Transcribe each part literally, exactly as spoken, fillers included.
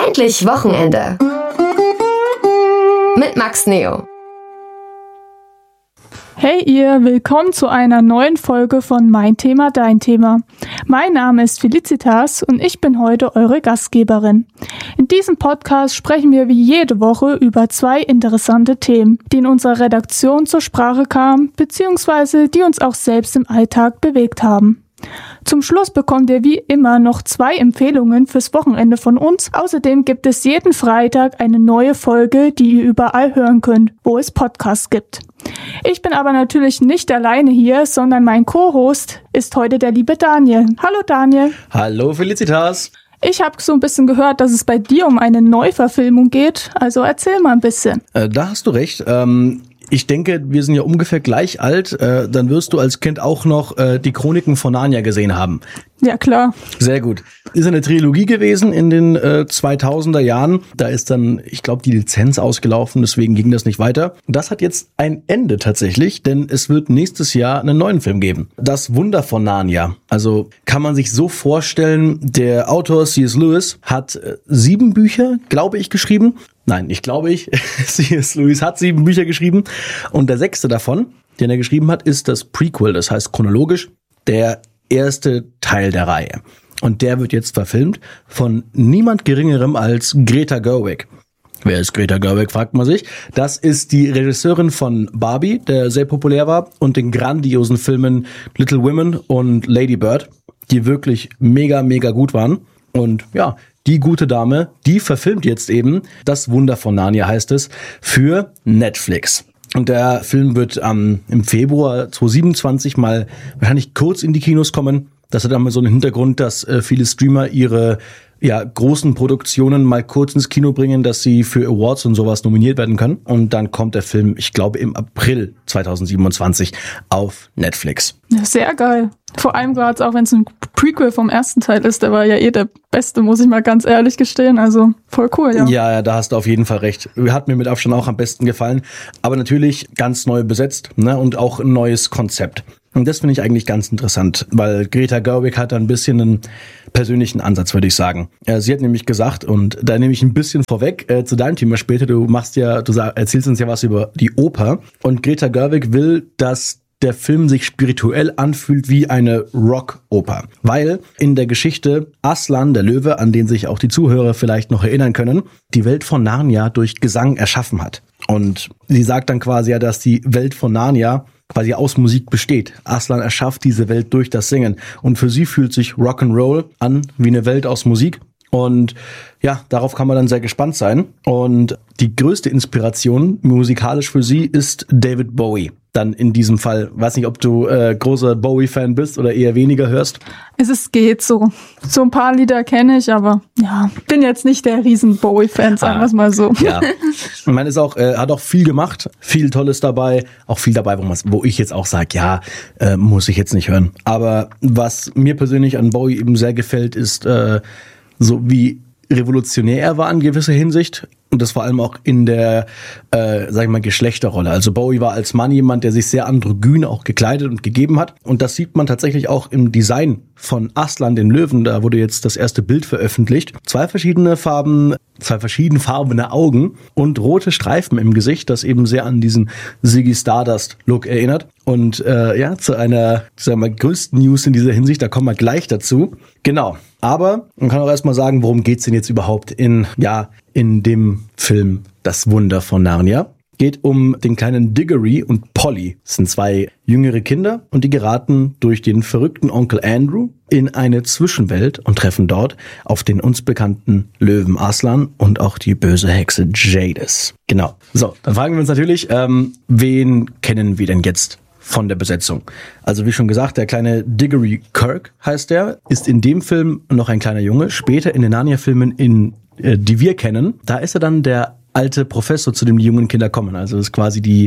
Endlich Wochenende. Mit Max Neo. Hey ihr, willkommen zu einer neuen Folge von Mein Thema, Dein Thema. Mein Name ist Felicitas und ich bin heute eure Gastgeberin. In diesem Podcast sprechen wir wie jede Woche über zwei interessante Themen, die in unserer Redaktion zur Sprache kamen, beziehungsweise die uns auch selbst im Alltag bewegt haben. Zum Schluss bekommt ihr wie immer noch zwei Empfehlungen fürs Wochenende von uns. Außerdem gibt es jeden Freitag eine neue Folge, die ihr überall hören könnt, wo es Podcasts gibt. Ich bin aber natürlich nicht alleine hier, sondern mein Co-Host ist heute der liebe Daniel. Hallo Daniel. Hallo Felicitas. Ich habe so ein bisschen gehört, dass es bei dir um eine Neuverfilmung geht, also erzähl mal ein bisschen. Äh, da hast du recht. Ähm Ich denke, wir sind ja ungefähr gleich alt. Äh, dann wirst du als Kind auch noch äh, die Chroniken von Narnia gesehen haben. Ja, klar. Sehr gut. Ist eine Trilogie gewesen in den äh, zweitausender Jahren. Da ist dann, ich glaube, die Lizenz ausgelaufen, deswegen ging das nicht weiter. Das hat jetzt ein Ende tatsächlich, denn es wird nächstes Jahr einen neuen Film geben. Das Wunder von Narnia. Also kann man sich so vorstellen, der Autor C S. Lewis hat äh, sieben Bücher, glaube ich, geschrieben. Nein, nicht glaube ich. C S. Lewis hat sieben Bücher geschrieben. Und der sechste davon, den er geschrieben hat, ist das Prequel. Das heißt chronologisch der erste Teil der Reihe. Und der wird jetzt verfilmt von niemand Geringerem als Greta Gerwig. Wer ist Greta Gerwig, fragt man sich. Das ist die Regisseurin von Barbie, der sehr populär war, und den grandiosen Filmen Little Women und Lady Bird, die wirklich mega, mega gut waren. Und ja, die gute Dame, die verfilmt jetzt eben Das Wunder von Narnia, heißt es, für Netflix. Und der Film wird ähm, im Februar zwanzig siebenundzwanzig mal wahrscheinlich kurz in die Kinos kommen. Das hat dann mal so einen Hintergrund, dass äh, viele Streamer ihre ja großen Produktionen mal kurz ins Kino bringen, dass sie für Awards und sowas nominiert werden können. Und dann kommt der Film, ich glaube, im April zwanzig siebenundzwanzig auf Netflix. Ja, sehr geil. Vor allem gerade auch, wenn es ein Prequel vom ersten Teil ist, der war ja eh der beste, muss ich mal ganz ehrlich gestehen. Also voll cool, ja. Ja, ja, da hast du auf jeden Fall recht. Hat mir mit Abstand auch am besten gefallen. Aber natürlich ganz neu besetzt, ne, und auch ein neues Konzept. Und das finde ich eigentlich ganz interessant, weil Greta Gerwig hat da ein bisschen einen persönlichen Ansatz, würde ich sagen. Sie hat nämlich gesagt, und da nehme ich ein bisschen vorweg äh, zu deinem Thema später, du machst ja, du erzählst uns ja was über die Oper. Und Greta Gerwig will, dass der Film sich spirituell anfühlt wie eine Rock-Oper. Weil in der Geschichte Aslan, der Löwe, an den sich auch die Zuhörer vielleicht noch erinnern können, die Welt von Narnia durch Gesang erschaffen hat. Und sie sagt dann quasi ja, dass die Welt von Narnia quasi aus Musik besteht. Aslan erschafft diese Welt durch das Singen. Und für sie fühlt sich Rock'n'Roll an wie eine Welt aus Musik. Und ja, darauf kann man dann sehr gespannt sein. Und die größte Inspiration musikalisch für sie ist David Bowie. Dann in diesem Fall, weiß nicht, ob du äh, großer Bowie-Fan bist oder eher weniger hörst. Es ist, geht so. So ein paar Lieder kenne ich, aber ja, bin jetzt nicht der riesen Bowie-Fan, sagen wir es mal so. Ja, ich meine, ist auch, äh, hat auch viel gemacht, viel Tolles dabei, auch viel dabei, wo, man, wo ich jetzt auch sage, ja, äh, muss ich jetzt nicht hören. Aber was mir persönlich an Bowie eben sehr gefällt, ist äh, so wie revolutionär er war in gewisser Hinsicht. Und das vor allem auch in der, äh, sag ich mal, Geschlechterrolle. Also Bowie war als Mann jemand, der sich sehr androgyn auch gekleidet und gegeben hat. Und das sieht man tatsächlich auch im Design von Aslan, den Löwen. Da wurde jetzt das erste Bild veröffentlicht. Zwei verschiedene Farben, zwei verschiedenfarbene Augen und rote Streifen im Gesicht, das eben sehr an diesen Ziggy Stardust-Look erinnert. Und äh, ja, zu einer, sagen wir mal, größten News in dieser Hinsicht, da kommen wir gleich dazu. Genau. Aber man kann auch erstmal sagen, worum geht's denn jetzt überhaupt in, ja, in dem Film Das Wunder von Narnia. Geht um den kleinen Diggory und Polly. Das sind zwei jüngere Kinder und die geraten durch den verrückten Onkel Andrew in eine Zwischenwelt und treffen dort auf den uns bekannten Löwen Aslan und auch die böse Hexe Jadis. Genau. So, dann fragen wir uns natürlich, ähm, wen kennen wir denn jetzt von der Besetzung? Also wie schon gesagt, der kleine Diggory Kirk heißt der, ist in dem Film noch ein kleiner Junge. Später in den Narnia-Filmen, in äh, die wir kennen, da ist er dann der alte Professor, zu dem die jungen Kinder kommen. Also das ist quasi die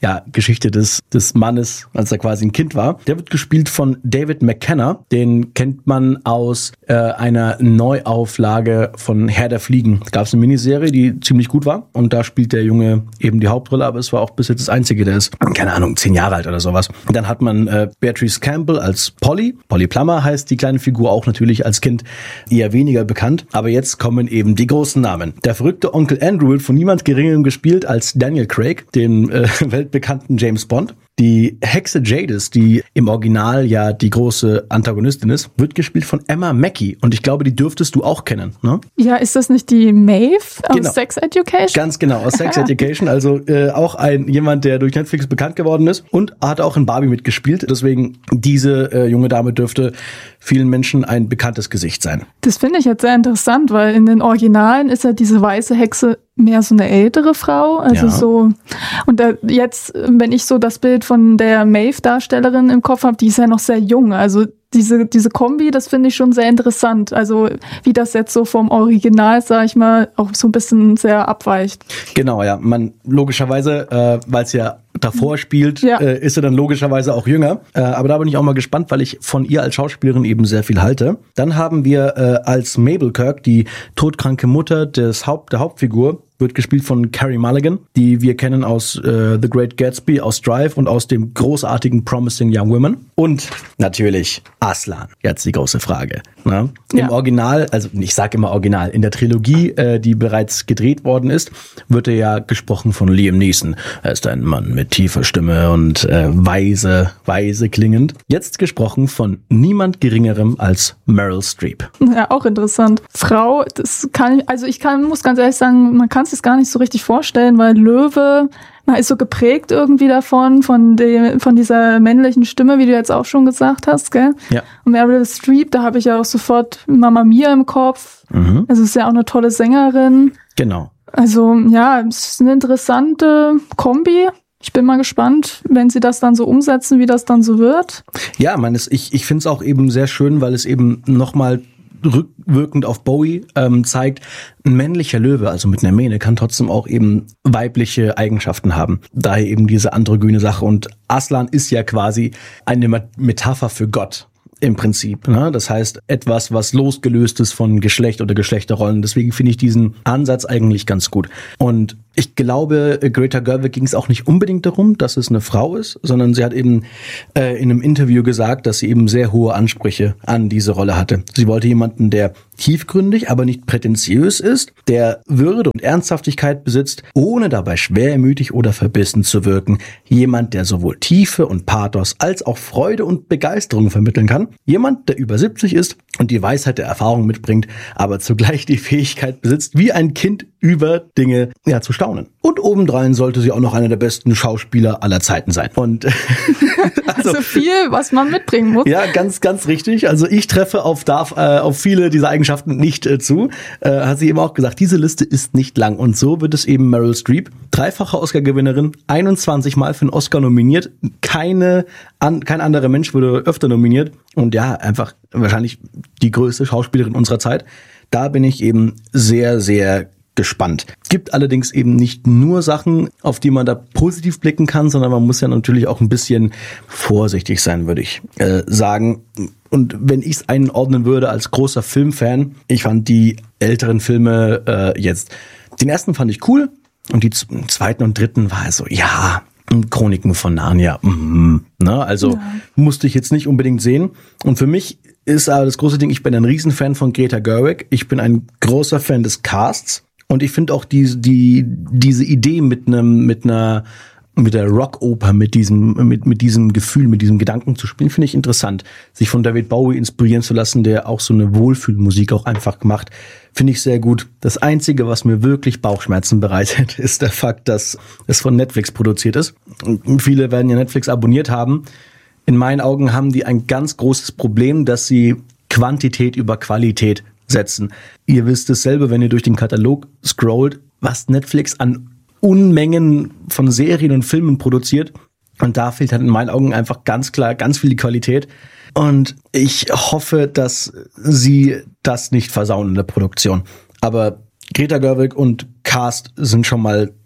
ja, Geschichte des, des Mannes, als er quasi ein Kind war. Der wird gespielt von David McKenna. Den kennt man aus äh, einer Neuauflage von Herr der Fliegen. Da gab es eine Miniserie, die ziemlich gut war. Und da spielt der Junge eben die Hauptrolle, aber es war auch bis jetzt das Einzige, der ist, keine Ahnung, zehn Jahre alt oder sowas. Und dann hat man äh, Beatrice Campbell als Polly. Polly Plummer heißt die kleine Figur, auch natürlich als Kind eher weniger bekannt. Aber jetzt kommen eben die großen Namen. Der verrückte Onkel Andrew wird von niemand Geringerem gespielt als Daniel Craig, den äh, weltbekannten James Bond. Die Hexe Jadis, die im Original ja die große Antagonistin ist, wird gespielt von Emma Mackey. Und ich glaube, die dürftest du auch kennen, ne? Ja, ist das nicht die Maeve aus Genau. Sex Education? Ganz genau, aus Sex Education. Also äh, auch ein jemand, der durch Netflix bekannt geworden ist und hat auch in Barbie mitgespielt. Deswegen, diese äh, junge Dame dürfte vielen Menschen ein bekanntes Gesicht sein. Das finde ich jetzt sehr interessant, weil in den Originalen ist ja diese weiße Hexe mehr so eine ältere Frau, also Ja. so, und da jetzt, wenn ich so das Bild von der Maeve-Darstellerin im Kopf habe, die ist ja noch sehr jung, also diese diese Kombi, das finde ich schon sehr interessant, also wie das jetzt so vom Original, sag ich mal, auch so ein bisschen sehr abweicht. Genau, ja, man logischerweise, äh, weil es ja davor spielt, Ja. äh, ist sie dann logischerweise auch jünger. Äh, aber da bin ich auch mal gespannt, weil ich von ihr als Schauspielerin eben sehr viel halte. Dann haben wir äh, als Mabel Kirk die todkranke Mutter des Haupt der Hauptfigur, wird gespielt von Carey Mulligan, die wir kennen aus äh, The Great Gatsby, aus Drive und aus dem großartigen Promising Young Women. Und natürlich Aslan. Jetzt die große Frage. Ne? Ja. Im Original, also ich sage immer Original, in der Trilogie, äh, die bereits gedreht worden ist, wird er ja gesprochen von Liam Neeson. Er ist ein Mann mit tiefer Stimme und äh, weise, weise klingend. Jetzt gesprochen von niemand Geringerem als Meryl Streep. Ja, auch interessant. Frau, das kann ich, also ich kann, muss ganz ehrlich sagen, man kann es sich gar nicht so richtig vorstellen, weil Löwe, man ist so geprägt irgendwie davon, von dem, von dieser männlichen Stimme, wie du jetzt auch schon gesagt hast, gell? Ja. Und Meryl Streep, da habe ich ja auch sofort Mamma Mia im Kopf. Mhm. Also ist ja auch eine tolle Sängerin. Genau. Also ja, es ist eine interessante Kombi. Ich bin mal gespannt, wenn sie das dann so umsetzen, wie das dann so wird. Ja, man ist, ich, ich finde es auch eben sehr schön, weil es eben nochmal rückwirkend auf Bowie ähm, zeigt, ein männlicher Löwe, also mit einer Mähne, kann trotzdem auch eben weibliche Eigenschaften haben. Daher eben diese androgyne Sache. Und Aslan ist ja quasi eine Metapher für Gott. Im Prinzip, ne? Das heißt, etwas, was losgelöst ist von Geschlecht oder Geschlechterrollen. Deswegen finde ich diesen Ansatz eigentlich ganz gut. Und ich glaube, Greta Gerwig ging es auch nicht unbedingt darum, dass es eine Frau ist, sondern sie hat eben äh, in einem Interview gesagt, dass sie eben sehr hohe Ansprüche an diese Rolle hatte. Sie wollte jemanden, der tiefgründig, aber nicht prätentiös ist, der Würde und Ernsthaftigkeit besitzt, ohne dabei schwermütig oder verbissen zu wirken. Jemand, der sowohl Tiefe und Pathos als auch Freude und Begeisterung vermitteln kann. Jemand, der über siebzig ist und die Weisheit der Erfahrung mitbringt, aber zugleich die Fähigkeit besitzt, wie ein Kind über Dinge ja, zu staunen. Und obendrein sollte sie auch noch einer der besten Schauspieler aller Zeiten sein. Und also, also viel, was man mitbringen muss. Ja, ganz, ganz richtig. Also ich treffe auf, darf, äh, auf viele dieser Eigenschaften nicht äh, zu. Äh, hat sie eben auch gesagt, diese Liste ist nicht lang. Und so wird es eben Meryl Streep, dreifache Oscar-Gewinnerin, einundzwanzig Mal für einen Oscar nominiert. Keine, an, kein anderer Mensch wurde öfter nominiert. Und ja, einfach wahrscheinlich die größte Schauspielerin unserer Zeit. Da bin ich eben sehr, sehr gespannt. Gibt allerdings eben nicht nur Sachen, auf die man da positiv blicken kann, sondern man muss ja natürlich auch ein bisschen vorsichtig sein, würde ich äh, sagen. Und wenn ich es einordnen würde als großer Filmfan, ich fand die älteren Filme äh, jetzt, den ersten fand ich cool und die z- zweiten und dritten war so, ja, Chroniken von Narnia, mm, ne? Also ja. Musste ich jetzt nicht unbedingt sehen. Und für mich ist aber das große Ding, ich bin ein Riesenfan von Greta Gerwig, ich bin ein großer Fan des Casts. Und ich finde auch die, die, diese Idee mit einem, mit einer, mit der Rockoper, mit diesem, mit, mit diesem Gefühl, mit diesem Gedanken zu spielen, finde ich interessant. Sich von David Bowie inspirieren zu lassen, der auch so eine Wohlfühlmusik auch einfach macht, finde ich sehr gut. Das Einzige, was mir wirklich Bauchschmerzen bereitet, ist der Fakt, dass es von Netflix produziert ist. Und viele werden ja Netflix abonniert haben. In meinen Augen haben die ein ganz großes Problem, dass sie Quantität über Qualität setzen. Ihr wisst es selber, wenn ihr durch den Katalog scrollt, was Netflix an Unmengen von Serien und Filmen produziert. Und da fehlt halt in meinen Augen einfach ganz klar ganz viel Qualität. Und ich hoffe, dass sie das nicht versauen in der Produktion. Aber Greta Gerwig und Cast sind schon mal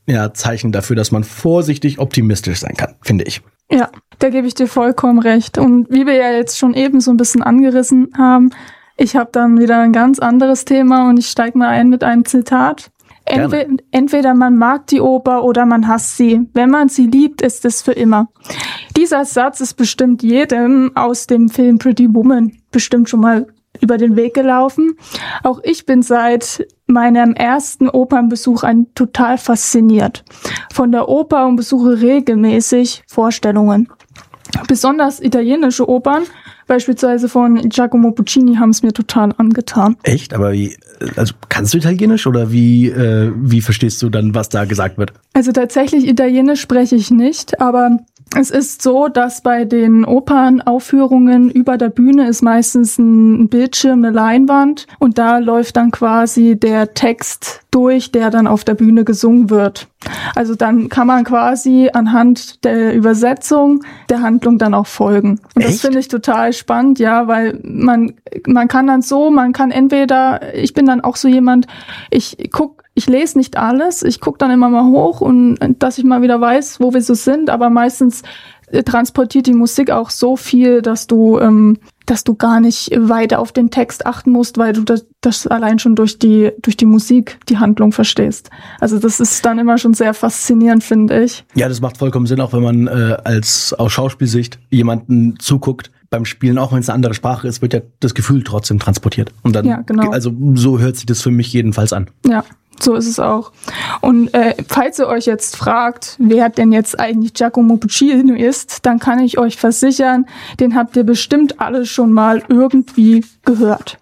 ja, Zeichen dafür, dass man vorsichtig optimistisch sein kann, finde ich. Ja, da gebe ich dir vollkommen recht. Und wie wir ja jetzt schon eben so ein bisschen angerissen haben, ich habe dann wieder ein ganz anderes Thema und ich steige mal ein mit einem Zitat. Entweder, entweder man mag die Oper oder man hasst sie. Wenn man sie liebt, ist es für immer. Dieser Satz ist bestimmt jedem aus dem Film Pretty Woman bestimmt schon mal über den Weg gelaufen. Auch ich bin seit meinem ersten Opernbesuch ein total fasziniert von der Oper und besuche regelmäßig Vorstellungen. Besonders italienische Opern, beispielsweise von Giacomo Puccini, haben es mir total angetan. Echt? Aber wie, also kannst du Italienisch oder wie, äh, wie verstehst du dann, was da gesagt wird? Also tatsächlich Italienisch spreche ich nicht, aber es ist so, dass bei den Opernaufführungen über der Bühne ist meistens ein Bildschirm, eine Leinwand und da läuft dann quasi der Text durch, der dann auf der Bühne gesungen wird. Also dann kann man quasi anhand der Übersetzung der Handlung dann auch folgen. Und Echt? Das finde ich total spannend, ja, weil man man kann dann so, man kann entweder, ich bin dann auch so jemand, ich guck Ich lese nicht alles, ich gucke dann immer mal hoch und dass ich mal wieder weiß, wo wir so sind, aber meistens transportiert die Musik auch so viel, dass du ähm, dass du gar nicht weiter auf den Text achten musst, weil du das, das allein schon durch die durch die Musik die Handlung verstehst. Also das ist dann immer schon sehr faszinierend, finde ich. Ja, das macht vollkommen Sinn, auch wenn man äh, als aus Schauspielsicht jemanden zuguckt. Beim Spielen, auch wenn es eine andere Sprache ist, wird ja das Gefühl trotzdem transportiert. Und dann, ja, genau. Also so hört sich das für mich jedenfalls an. Ja. So ist es auch. Und äh, falls ihr euch jetzt fragt, wer denn jetzt eigentlich Giacomo Puccini ist, dann kann ich euch versichern, den habt ihr bestimmt alle schon mal irgendwie gehört.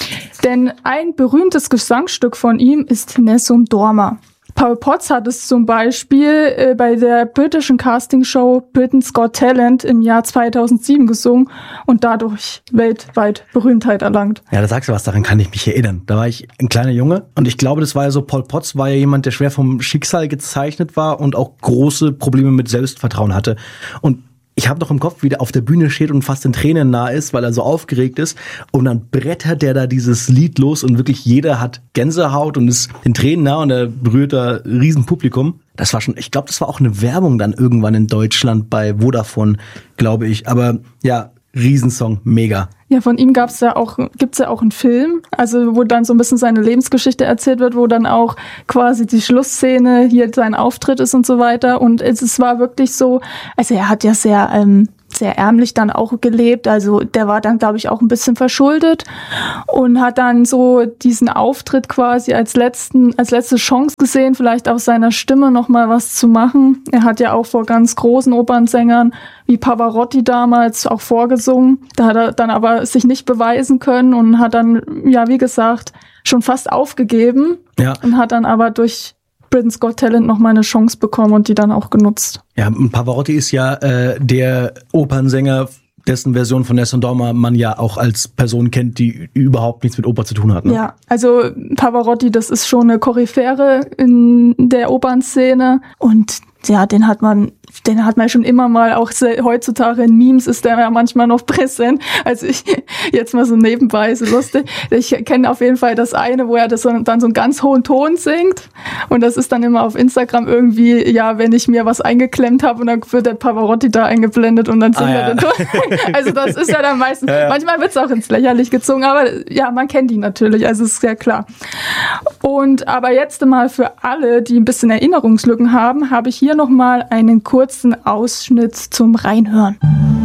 Denn ein berühmtes Gesangsstück von ihm ist Nessun Dorma. Paul Potts hat es zum Beispiel äh, bei der britischen Castingshow Britain's Got Talent im Jahr zweitausendsieben gesungen und dadurch weltweit Berühmtheit erlangt. Ja, da sagst du was, daran kann ich mich erinnern. Da war ich ein kleiner Junge und ich glaube, das war ja so, Paul Potts war ja jemand, der schwer vom Schicksal gezeichnet war und auch große Probleme mit Selbstvertrauen hatte. Und ich habe noch im Kopf, wie der auf der Bühne steht und fast in Tränen nah ist, weil er so aufgeregt ist. Und dann brettert der da dieses Lied los und wirklich jeder hat Gänsehaut und ist in Tränen nah und er berührt da ein Riesenpublikum. Das war schon, ich glaube, das war auch eine Werbung dann irgendwann in Deutschland bei Vodafone, glaube ich. Aber ja, Riesensong, mega. Ja, von ihm gab's ja auch, gibt's ja auch einen Film, also wo dann so ein bisschen seine Lebensgeschichte erzählt wird, wo dann auch quasi die Schlussszene hier sein Auftritt ist und so weiter. Und es, es war wirklich so, also er hat ja sehr ähm, sehr ärmlich dann auch gelebt, also der war dann, glaube ich, auch ein bisschen verschuldet und hat dann so diesen Auftritt quasi als letzten, als letzte Chance gesehen, vielleicht aus seiner Stimme noch mal was zu machen. Er hat ja auch vor ganz großen Opernsängern wie Pavarotti damals auch vorgesungen. Da hat er dann aber sich nicht beweisen können und hat dann, ja, wie gesagt, schon fast aufgegeben. Ja. Und hat dann aber durch Britain's Got Talent noch mal eine Chance bekommen und die dann auch genutzt. Ja, Pavarotti ist ja äh, der Opernsänger, dessen Version von Nessun Dorma man ja auch als Person kennt, die überhaupt nichts mit Oper zu tun hat. Ne? Ja, also Pavarotti, das ist schon eine Koryphäre in der Opernszene und ja, den hat man, den hat man schon immer mal, auch heutzutage in Memes ist der ja manchmal noch präsent. Also ich, jetzt mal so nebenbei, so lustig. Ich kenne auf jeden Fall das eine, wo er das so, dann so einen ganz hohen Ton singt. Und das ist dann immer auf Instagram irgendwie, ja, wenn ich mir was eingeklemmt habe und dann wird der Pavarotti da eingeblendet und dann singt ah, er ja. den Ton. Also das ist ja dann meistens, ja, ja. manchmal wird es auch ins Lächerliche gezogen, aber ja, man kennt ihn natürlich, also ist sehr klar. Und aber jetzt mal für alle, die ein bisschen Erinnerungslücken haben, habe ich hier noch mal einen kurzen Ausschnitt zum Reinhören.